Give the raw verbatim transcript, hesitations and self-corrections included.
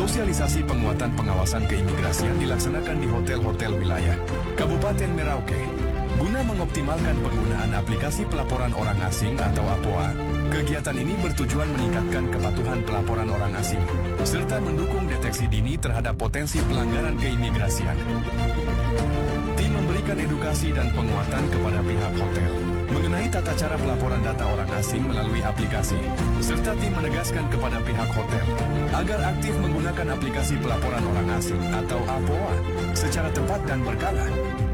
Sosialisasi penguatan pengawasan keimigrasian dilaksanakan di hotel-hotel wilayah Kabupaten Merauke. Guna mengoptimalkan penggunaan aplikasi pelaporan orang asing atau A P O A, kegiatan ini bertujuan meningkatkan kepatuhan pelaporan orang asing, serta mendukung deteksi dini terhadap potensi pelanggaran keimigrasian. Tim memberikan edukasi dan penguatan kepada pihak hotel mengenai tata cara pelaporan data orang asing melalui aplikasi, serta tim menegaskan kepada pihak hotel agar aktif menggunakan aplikasi pelaporan orang asing atau A P O A secara tepat dan berkala.